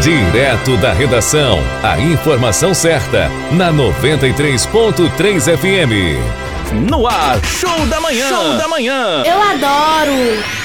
Direto da redação, a informação certa, na 93.3 FM. No ar, Show da Manhã. Show da Manhã. Eu adoro.